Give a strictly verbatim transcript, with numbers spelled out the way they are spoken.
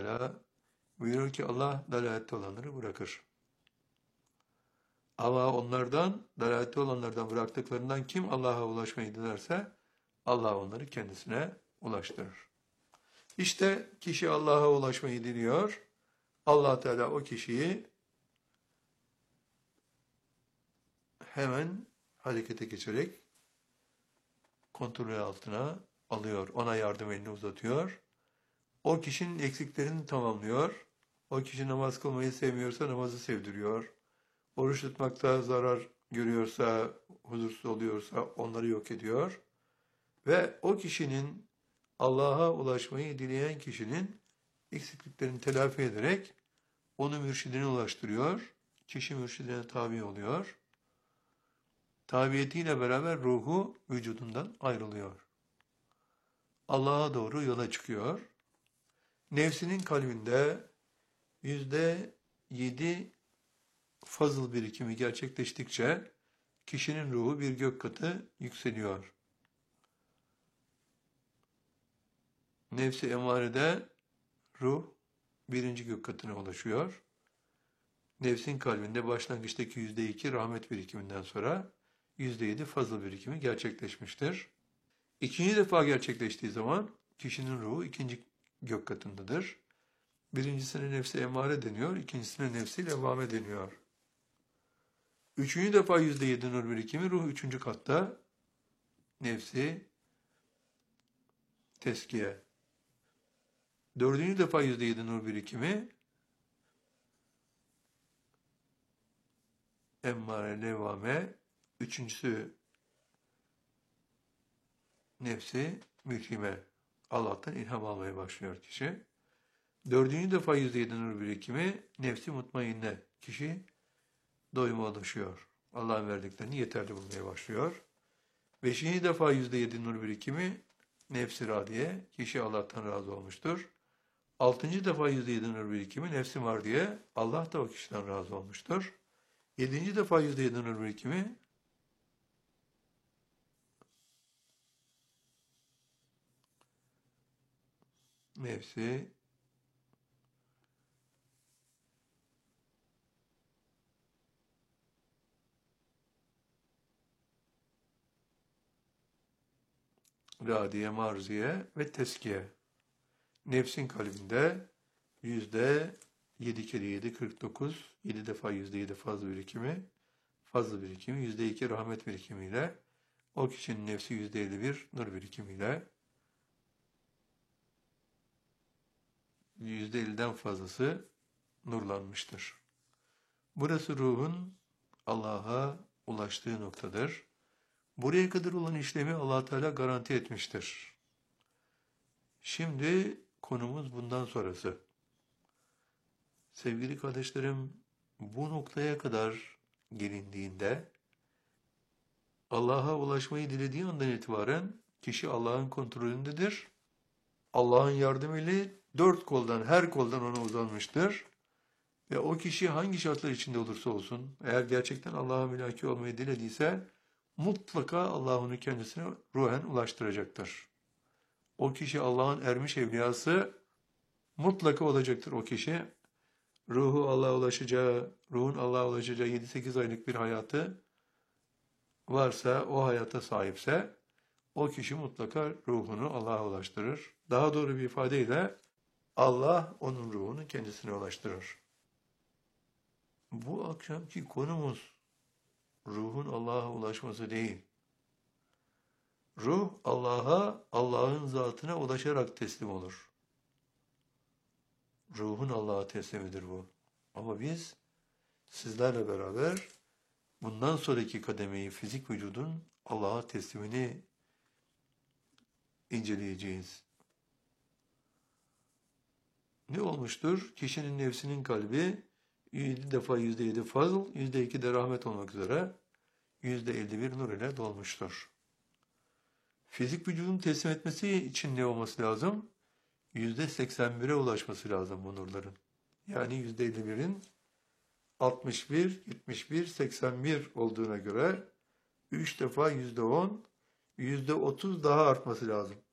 Teala buyuruyor ki Allah dalalette olanları bırakır. Ama onlardan, dalalette olanlardan bıraktıklarından kim Allah'a ulaşmayı dilerse Allah onları kendisine ulaştırır. İşte kişi Allah'a ulaşmayı diliyor. Allah Teala o kişiyi hemen harekete geçerek kontrolü altına alıyor. Ona yardım elini uzatıyor. O kişinin eksiklerini tamamlıyor. O kişi namaz kılmayı sevmiyorsa namazı sevdiriyor. Oruç tutmakta zarar görüyorsa, huzursuz oluyorsa onları yok ediyor. Ve o kişinin, Allah'a ulaşmayı dileyen kişinin eksikliklerini telafi ederek onu mürşidine ulaştırıyor. Kişi mürşidine tabi oluyor. Tabiyetiyle beraber ruhu vücudundan ayrılıyor. Allah'a doğru yola çıkıyor. Nefsinin kalbinde yüzde yedi fazıl birikimi gerçekleştikçe kişinin ruhu bir gök katı yükseliyor. Nefsi emarede ruh birinci gök katına ulaşıyor. Nefsin kalbinde başlangıçtaki yüzde iki rahmet birikiminden sonra yüzde yedi fazıl birikimi gerçekleşmiştir. İkinci defa gerçekleştiği zaman kişinin ruhu ikinci gök katındadır. Birincisine nefsi emare deniyor, ikincisine nefsi levvame deniyor. Üçüncü defa yüzde yedi nur birikimi ruh üçüncü katta, nefsi teskiye. Dördüncü defa yüzde yedi nur birikimi emmare, levvame, üçüncüsü nefsi mülhime. Allah'tan ilham almaya başlıyor kişi. Dördüncü defa yüzde yedi nur birikimi nefsi mutmainne. Kişi doyuma ulaşıyor. Allah'ın verdiklerini yeterli bulmaya başlıyor. Beşinci defa yüzde yedi nur birikimi nefsi radiye. Kişi Allah'tan razı olmuştur. Altıncı defa yüzde yedi nur birikimi nefsi mardiye. Allah da o kişiden razı olmuştur. Yedinci defa yüzde yedi nur birikimi nefsi radiye, marziye ve teskiye. Nefsin kalbinde yüzde yedi kere yedi, kırk dokuz, yedi defa yüzde yedi fazla birikimi, fazla birikimi, yüzde iki rahmet birikimiyle, o kişinin nefsi yüzde elli bir nur birikimiyle, yüzde elliden fazlası nurlanmıştır. Burası ruhun Allah'a ulaştığı noktadır. Buraya kadar olan işlemi Allah Teala garanti etmiştir. Şimdi konumuz bundan sonrası. Sevgili kardeşlerim, bu noktaya kadar gelindiğinde Allah'a ulaşmayı dilediği andan itibaren kişi Allah'ın kontrolündedir. Allah'ın yardımıyla dört koldan, her koldan ona uzanmıştır. Ve o kişi hangi şartlar içinde olursa olsun, eğer gerçekten Allah'a mülaki olmayı dilediyse, mutlaka Allah onu kendisine ruhen ulaştıracaktır. O kişi Allah'ın ermiş evliyası mutlaka olacaktır o kişi. Ruhu Allah'a ulaşacağı, ruhun Allah'a ulaşacağı yedi sekiz aylık bir hayatı varsa, o hayata sahipse, o kişi mutlaka ruhunu Allah'a ulaştırır. Daha doğru bir ifadeyle Allah onun ruhunu kendisine ulaştırır. Bu akşamki konumuz ruhun Allah'a ulaşması değil. Ruh Allah'a, Allah'ın zatına ulaşarak teslim olur. Ruhun Allah'a teslimidir bu. Ama biz sizlerle beraber bundan sonraki kademeyi fizik vücudun Allah'a teslimini inceleyeceğiz. Ne olmuştur? Kişinin nefsinin kalbi yedi defa yüzde yedi fazıl, yüzde iki de rahmet olmak üzere yüzde elli bir nur ile dolmuştur. Fizik vücudun teslim etmesi için ne olması lazım? yüzde seksen bire ulaşması lazım bu nurların. Yani yüzde elli birin altmış bir, yetmiş bir, seksen bir olduğuna göre üç defa yüzde on, yüzde otuz daha artması lazım.